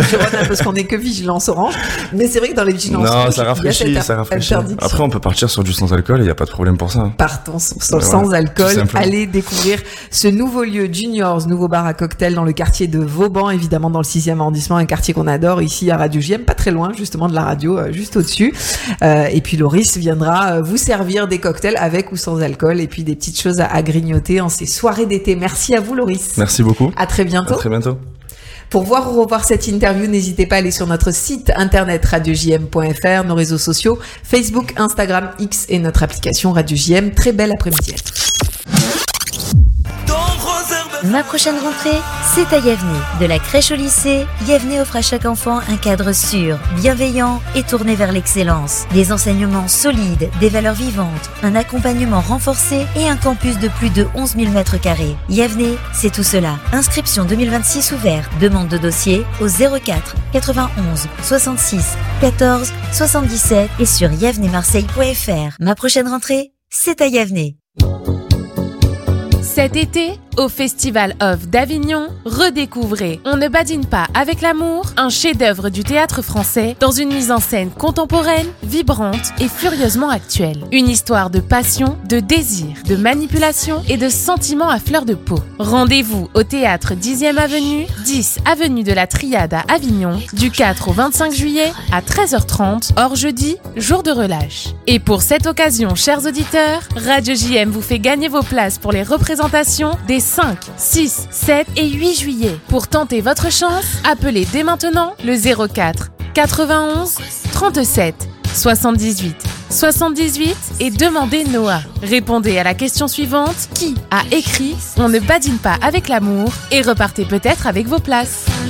je rôde un peu parce qu'on n'est que vigilance orange. Mais c'est vrai que dans les vigilances Non, rouges, ça rafraîchit, ça rafraîchit. Après, on peut partir sur du sans alcool et il n'y a pas de problème pour ça. Hein. Partons sur le sans alcool. Allez découvrir ce nouveau lieu, Juniors, nouveau bar à cocktail dans le quartier de Vauban, évidemment dans le 6e arrondissement, un quartier qu'on adore ici à Radio JM, pas très loin justement de la radio, juste au-dessus. Et puis Loris viendra vous servir des cocktails avec ou sans alcool et puis des petites choses à grignoter en ces soirées d'été. Merci à vous Loris. Merci beaucoup. À très bientôt. À très bientôt. Pour voir ou revoir cette interview, n'hésitez pas à aller sur notre site internet radiojm.fr, nos réseaux sociaux, Facebook, Instagram, X et notre application Radio JM. Très belle après-midi. Ma prochaine rentrée, c'est à Yavney. De la crèche au lycée, Yavney offre à chaque enfant un cadre sûr, bienveillant et tourné vers l'excellence. Des enseignements solides, des valeurs vivantes, un accompagnement renforcé et un campus de plus de 11 000 m². Yavney, c'est tout cela. Inscription 2026 ouvert. Demande de dossier au 04 91 66 14 77 et sur yavneymarseille.fr. Ma prochaine rentrée, c'est à Yavney. Cet été, au Festival of d'Avignon, redécouvrez On ne badine pas avec l'amour, un chef-d'œuvre du théâtre français dans une mise en scène contemporaine, vibrante et furieusement actuelle. Une histoire de passion, de désir, de manipulation et de sentiments à fleur de peau. Rendez-vous au théâtre 10e avenue, 10 avenue de la Triade à Avignon, du 4 au 25 juillet à 13h30, hors jeudi, jour de relâche. Et pour cette occasion, chers auditeurs, Radio JM vous fait gagner vos places pour les représentations des 5, 6, 7 et 8 juillet. Pour tenter votre chance, appelez dès maintenant le 04 91 37 78 78 et demandez Noah. Répondez à la question suivante: qui a écrit On ne badine pas avec l'amour? Et repartez peut-être avec vos places.